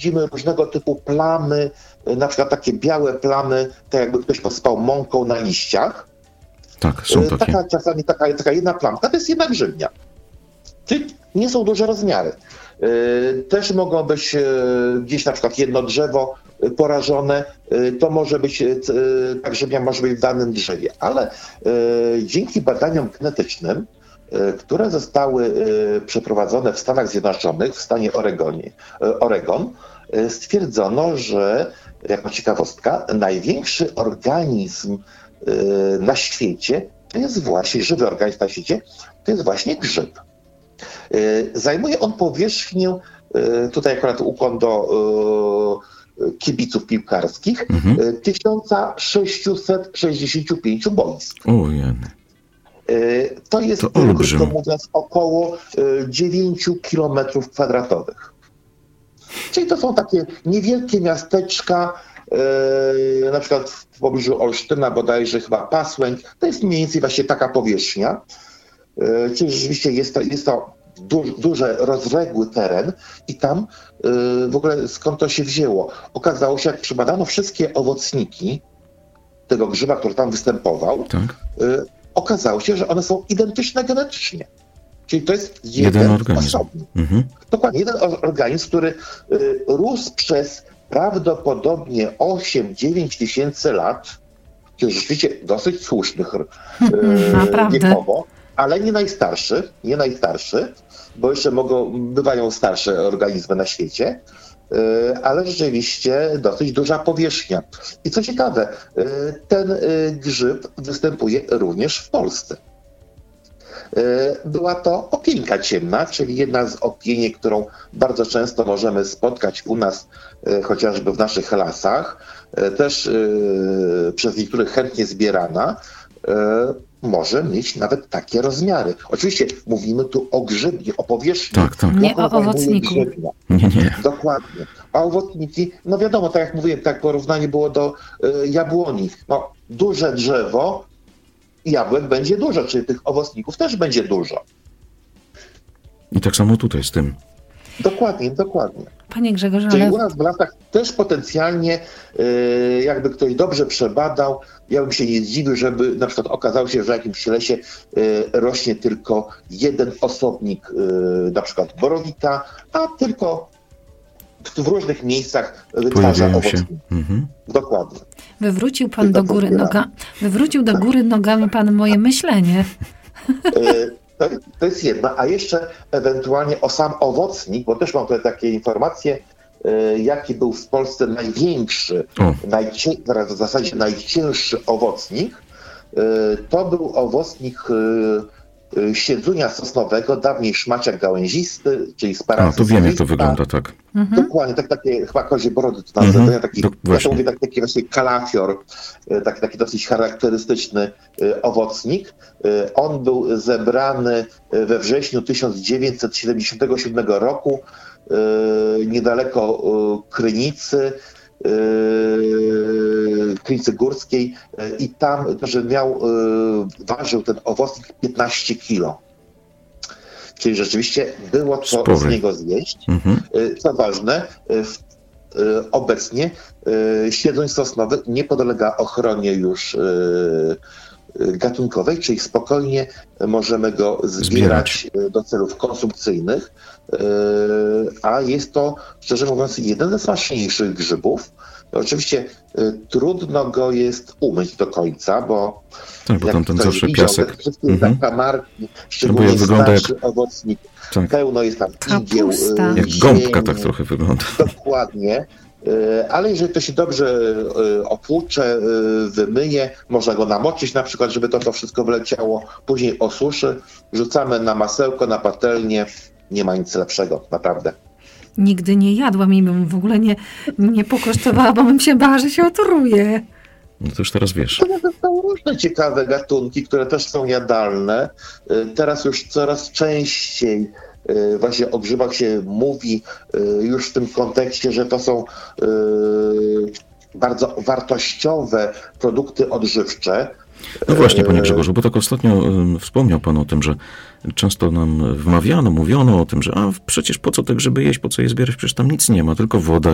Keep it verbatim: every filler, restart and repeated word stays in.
widzimy różnego typu plamy, na przykład takie białe plamy, tak jakby ktoś posypał mąką na liściach. Tak, są takie. Taka, czasami taka, taka jedna plamka, to jest jedna grzybnia. Czyli nie są duże rozmiary. Też mogą być gdzieś na przykład jedno drzewo porażone, to może być, ta grzybnia może być w danym drzewie, ale dzięki badaniom genetycznym, które zostały przeprowadzone w Stanach Zjednoczonych, w stanie Oregonie, Oregon, stwierdzono, że jako ciekawostka, największy organizm na świecie, to jest właśnie, żywy organizm na świecie, to jest właśnie grzyb. Zajmuje on powierzchnię, tutaj akurat ukłon do kibiców piłkarskich, mhm. tysiąc sześćset sześćdziesiąt pięć boisk. Ojej. To jest, to krótko mówiąc, około dziewięć kilometrów kwadratowych. Czyli to są takie niewielkie miasteczka, yy, na przykład w pobliżu Olsztyna, bodajże chyba Pasłęk. To jest mniej więcej właśnie taka powierzchnia. Yy, czyli rzeczywiście jest to, jest to du, duże, rozległy teren i tam yy, w ogóle skąd to się wzięło? Okazało się, jak przebadano wszystkie owocniki tego grzyba, który tam występował, tak. yy, okazało się, że one są identyczne genetycznie. Czyli to jest jeden, jeden organizm. Mhm. Dokładnie, jeden organizm, który y, rósł przez prawdopodobnie osiem dziewięć tysięcy lat, czyli rzeczywiście dosyć słusznych y, wiekowo, ale nie najstarszy, nie najstarszy, bo jeszcze mogą, bywają starsze organizmy na świecie, y, ale rzeczywiście dosyć duża powierzchnia. I co ciekawe, y, ten y, grzyb występuje również w Polsce. Była to opienka ciemna, czyli jedna z opieniek, którą bardzo często możemy spotkać u nas, chociażby w naszych lasach, też przez niektórych chętnie zbierana, może mieć nawet takie rozmiary. Oczywiście mówimy tu o grzybie, o powierzchni. Tak, tak. Nie o owocniku. Nie, nie. Dokładnie. A owocniki, no wiadomo, tak jak mówiłem, tak porównanie było do jabłoni. No, duże drzewo, jabłek będzie dużo, czyli tych owocników też będzie dużo. I tak samo tutaj z tym. Dokładnie, dokładnie. Panie Grzegorzu, czyli ale... u nas w lasach też potencjalnie, yy, jakby ktoś dobrze przebadał, ja bym się nie zdziwił, żeby na przykład okazało się, że w jakimś lesie yy, rośnie tylko jeden osobnik, yy, na przykład borowika, a tylko w różnych miejscach wytwarza owocniki. Mhm. Dokładnie. Wywrócił pan do góry noga, wywrócił do góry nogami pan moje myślenie. To, to jest jedno, a jeszcze ewentualnie o sam owocnik, bo też mam tutaj takie informacje, jaki był w Polsce największy, najcię- w zasadzie najcięższy owocnik. To był owocnik siedzunia sosnowego, dawniej szmaciak gałęzisty, czyli sparagus. A, to wiem, jak to wygląda, tak. Mhm. Dokładnie, tak, takie chyba kozie brody to nazywają, mhm. taki, Do, ja to mówię, tak, taki właśnie kalafior, tak, taki dosyć charakterystyczny y, owocnik. Y, on był zebrany we wrześniu tysiąc dziewięćset siedemdziesiątego siódmego roku y, niedaleko y, Krynicy, Krynicy Górskiej i tam, że miał, ważył ten owocnik piętnaście kilo. Czyli rzeczywiście było co Spory. z niego zjeść. Mhm. Co ważne, w, obecnie siedzoń sosnowy nie podlega ochronie już gatunkowej, czyli spokojnie możemy go zbierać, zbierać. do celów konsumpcyjnych, a jest to, szczerze mówiąc, jeden ze smaczniejszych grzybów. Oczywiście trudno go jest umyć do końca, bo tak, bo tam ten zawsze widział, piasek. Te wszystkie mhm. zakamarki, szczególnie no wygląda jak owocnik, tak. pełno jest tam igieł. Jak gąbka tak trochę wygląda. Dokładnie. Ale jeżeli to się dobrze opłucze, wymyje, można go namoczyć na przykład, żeby to, to wszystko wleciało, później osuszy, rzucamy na masełko, na patelnię, nie ma nic lepszego, naprawdę. Nigdy nie jadłam i bym w ogóle nie, nie pokosztowała, bo bym się bała, że się otruje. No to już teraz wiesz. To są różne ciekawe gatunki, które też są jadalne. Teraz już coraz częściej właśnie o grzybach się mówi już w tym kontekście, że to są bardzo wartościowe produkty odżywcze. No właśnie, panie Grzegorzu, bo tak ostatnio wspomniał pan o tym, że często nam wmawiano, mówiono o tym, że a przecież po co te grzyby jeść, po co je zbierać, przecież tam nic nie ma, tylko woda